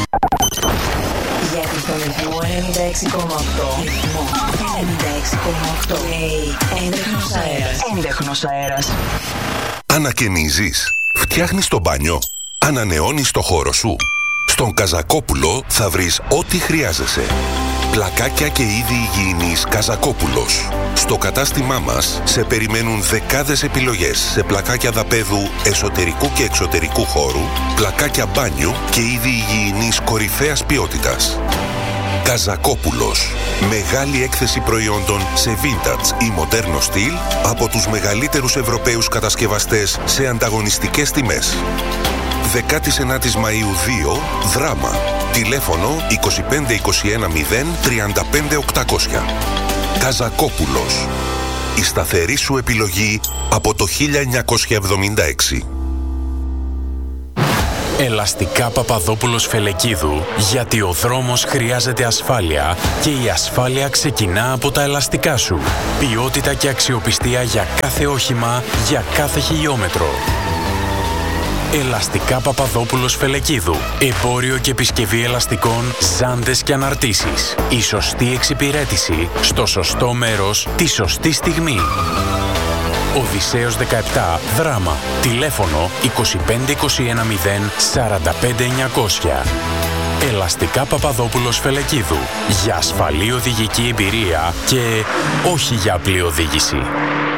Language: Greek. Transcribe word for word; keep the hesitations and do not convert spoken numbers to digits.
Γιατί στον ρυθμό ενενήντα έξι κόμμα οκτώ. Ρυθμό ενενήντα έξι κόμμα οκτώ. Λέει έντεχνος αέρας. Έντεχνος αέρας. Ανακαινίζεις. Φτιάχνεις το μπάνιο. Ανανεώνεις το χώρο σου. Στον Καζακόπουλο θα βρεις ό,τι χρειάζεσαι. Πλακάκια και είδη υγιεινής Καζακόπουλος. Στο κατάστημά μας σε περιμένουν δεκάδες επιλογές σε πλακάκια δαπέδου εσωτερικού και εξωτερικού χώρου, πλακάκια μπάνιου και είδη υγιεινής κορυφαίας ποιότητας. Καζακόπουλος. Μεγάλη έκθεση προϊόντων σε vintage ή μοντέρνο στυλ από τους μεγαλύτερους Ευρωπαίους κατασκευαστές σε ανταγωνιστικές τιμές. δεκάτη ενάτη Μαΐου δύο, Δράμα. Τηλέφωνο είκοσι πέντε είκοσι ένα μηδέν τριάντα πέντε οκτακόσια. Καζακόπουλος. Η σταθερή σου επιλογή από το χίλια εννιακόσια εβδομήντα έξι. Ελαστικά Παπαδόπουλος Φελεκίδου, γιατί ο δρόμος χρειάζεται ασφάλεια και η ασφάλεια ξεκινά από τα ελαστικά σου. Ποιότητα και αξιοπιστία για κάθε όχημα, για κάθε χιλιόμετρο. Ελαστικά Παπαδόπουλος Φελεκίδου. Εμπόριο και επισκευή ελαστικών, ζάντες και αναρτήσεις. Η σωστή εξυπηρέτηση στο σωστό μέρος, τη σωστή στιγμή. Οδυσσέως δεκαεπτά, Δράμα. Τηλέφωνο είκοσι πέντε είκοσι ένα μηδέν σαράντα πέντε εννιακόσια. Ελαστικά Παπαδόπουλος Φελεκίδου. Για ασφαλή οδηγική εμπειρία και όχι για απλή οδήγηση.